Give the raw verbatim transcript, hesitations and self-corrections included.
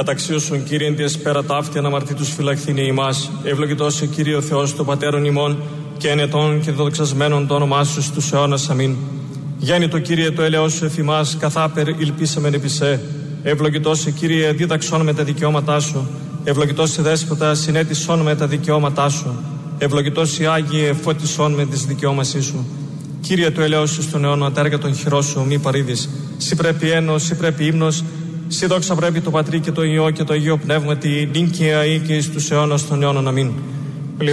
Ενταξίωσον Κύριε τη εσπέρα ταύτη αναμαρτήτους φυλαχθήνε ημάς. Ευλογητός ο Κύριε ο Θεός των πατέρων ημών και ενετών και δοξασμένων το όνομά σου στους αιώνας. Αμήν. Γέννητο Κύριε το έλεος σου εφημάς, καθάπερ υλπίσαμεν επί σε. Ευλογητός ο Κύριε δίδαξόν με τα δικαιώματά σου. Ευλογητός η Δέσποτα συνέτησόν με τα δικαιώματά σου. Ευλογητός η Άγιε φώτισόν με τις δικαιώμασή σου. Κύριε το έλεος σου στον αιώνα, τα έργα των χειρών σου μη παρήδεις. Συ πρέπει ένος, συ πρέπει ύμνος, συ δόξα πρέπει το Πατρί και το Υιό και το Αγίο Πνεύματι, νυν και αεί και εις τους αιώνας των αιώνων. Αμήν.